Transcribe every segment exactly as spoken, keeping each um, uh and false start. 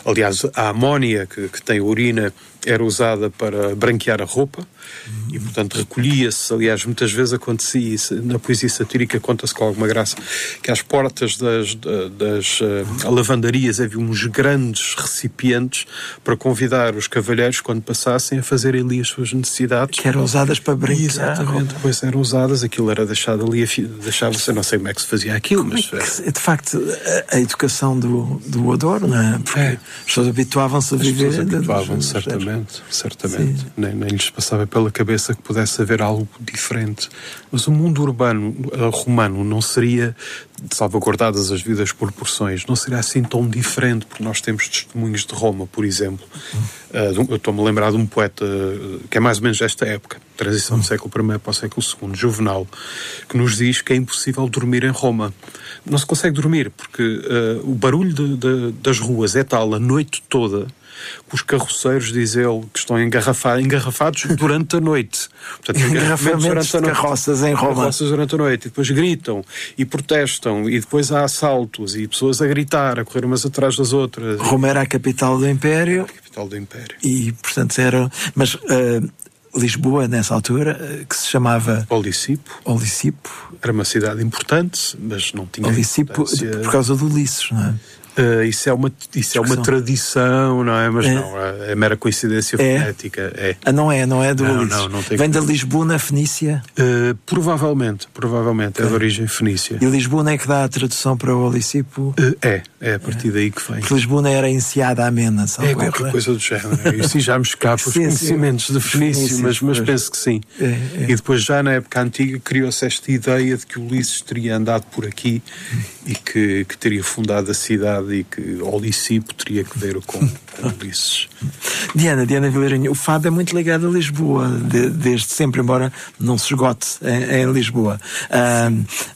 Aliás, a amónia que, que tem a urina era usada para branquear a roupa uhum. e, portanto, recolhia-se. Aliás, muitas vezes acontecia isso. Na poesia satírica conta-se com alguma graça que às portas das, das uh, lavandarias havia uns grandes recipientes para convidar os cavalheiros, quando passassem, a fazerem ali as suas necessidades. Que eram usadas para branquear. Exatamente, depois eram usadas, aquilo era deixado ali, deixava-se, eu não sei como é que se fazia aquilo, como mas... É que, de facto, a, a educação do, do odor, não é? Porque é. as pessoas habituavam-se a viver... As pessoas habituavam-se, certamente. Certamente, nem, nem lhes passava pela cabeça que pudesse haver algo diferente. Mas o mundo urbano uh, romano não seria, salvaguardadas as devidas proporções, não seria assim tão diferente, porque nós temos testemunhos de Roma, por exemplo. Uh, eu estou-me a lembrar de um poeta uh, que é mais ou menos desta época, transição do século primeiro para o século segundo, Juvenal, que nos diz que é impossível dormir em Roma. Não se consegue dormir, porque uh, o barulho de, de, das ruas é tal a noite toda que os carroceiros, diz ele, que estão engarrafados, engarrafados durante a noite. Portanto, engarrafamentos de carroças em Roma. Carroças durante a noite. E depois gritam e protestam e depois há assaltos e pessoas a gritar, a correr umas atrás das outras. Roma era a capital do Império. A capital do Império. E, portanto, era... Mas... Uh... Lisboa, nessa altura, que se chamava... Olisipo. Olisipo. Era uma cidade importante, mas não tinha... Olisipo, importância... por causa do Ulisses, não é? Uh, isso é uma, isso é uma tradição, não é? Mas é. não, é mera coincidência é. fonética. É. Ah, não é, não é do não, Ulisses. Não, não tem... Vem da Lisbona, Fenícia? Uh, provavelmente, provavelmente, okay. É de origem fenícia. E Lisbona é que dá a tradução para o Olisipo? Uh, é, é a partir é. daí que vem. Porque Lisbona era enseada amena, sabe? É qualquer coisa do género. E sim, já me escapa os conhecimentos sim. de Fenício, mas, mas penso que sim. É, é. E depois, já na época antiga, criou-se esta ideia de que Ulisses teria andado por aqui hum. e que, que teria fundado a cidade e que Olisipo teria que ver com, com Ulisses. Diana, Diana Vilarinho, o fado é muito ligado a Lisboa, de, desde sempre, embora não se esgote em, em Lisboa. Uh,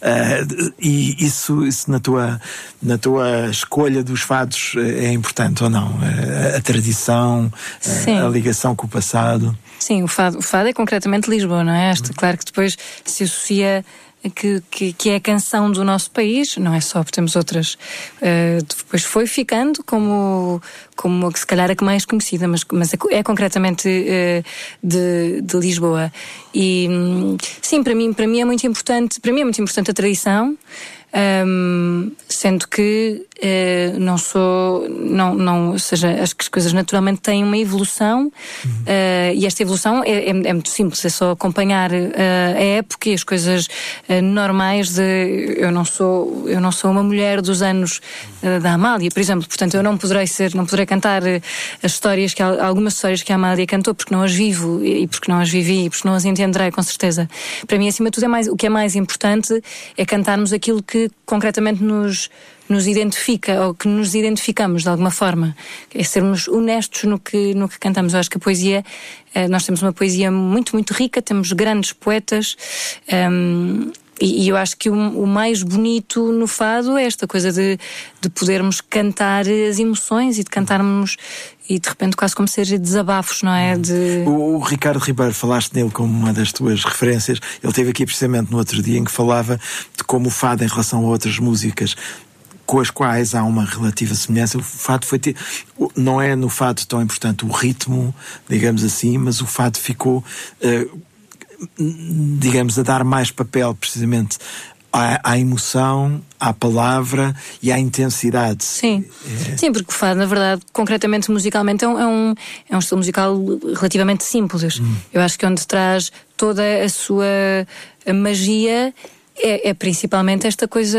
uh, e isso, isso na, tua, na tua escolha dos fados é importante ou não? A, a tradição, a, a ligação com o passado? Sim, o fado, o fado é concretamente Lisboa, não é? Este, claro que depois se associa... Que, que, que é a canção do nosso país, não é só, porque temos outras. Uh, depois foi ficando como, como a que se calhar a que mais conhecida, mas, mas é, é concretamente uh, de, de Lisboa. E sim, para mim, para mim é muito importante, para mim é muito importante a tradição. Um, sendo que uh, não sou não, não, ou seja, acho que as coisas naturalmente têm uma evolução uhum. uh, e esta evolução é, é, é muito simples, é só acompanhar uh, a época e as coisas uh, normais de, eu não sou eu não sou uma mulher dos anos uh, da Amália, por exemplo, portanto eu não poderei ser, não poderei cantar uh, as histórias que, algumas histórias que a Amália cantou porque não as vivo e porque não as vivi e porque não as entenderei com certeza. Para mim acima de tudo é mais, o que é mais importante é cantarmos aquilo que que concretamente nos, nos identifica ou que nos identificamos de alguma forma, é sermos honestos no que, no que cantamos. Eu acho que a poesia, nós temos uma poesia muito, muito rica, temos grandes poetas um, e, e eu acho que o, o mais bonito no fado é esta coisa de, de podermos cantar as emoções e de cantarmos e de repente quase como ser desabafos, não é? De... O, o Ricardo Ribeiro, falaste nele como uma das tuas referências. Ele esteve aqui precisamente no outro dia em que falava de como o fado em relação a outras músicas com as quais há uma relativa semelhança. O fado foi ter... não é no fado tão importante o ritmo, digamos assim, mas o fado ficou uh, digamos a dar mais papel precisamente À, à emoção, à palavra e à intensidade. Sim, é. Sim, porque o fado, na verdade, concretamente musicalmente, é um, é um, é um estilo musical relativamente simples. Hum. Eu acho que onde traz toda a sua a magia é, é principalmente esta coisa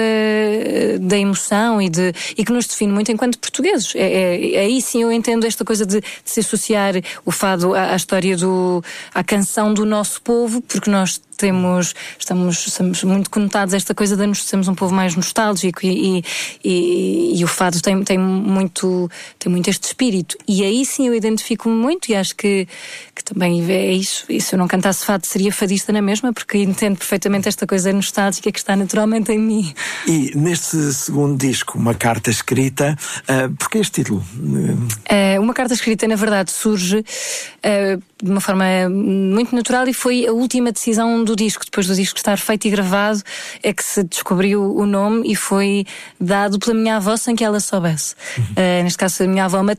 da emoção e, de, e que nos define muito enquanto portugueses. É, é, aí sim eu entendo esta coisa de, de se associar o fado à, à história do... à canção do nosso povo, porque nós temos, estamos, estamos muito conotados a esta coisa de nos sermos um povo mais nostálgico e, e, e, e o fado tem, tem, muito, tem muito este espírito. E aí sim eu identifico-me muito e acho que, que também é isso. E se eu não cantasse fado seria fadista na mesma, porque entendo perfeitamente esta coisa nostálgica que está naturalmente em mim. E neste segundo disco, Uma Carta Escrita, uh, porquê este título? Uh, uma Carta Escrita, na verdade, surge uh, de uma forma muito natural e foi a última decisão do disco. Depois do disco estar feito e gravado é que se descobriu o nome e foi dado pela minha avó sem que ela soubesse. Uhum. Uh, neste caso a minha avó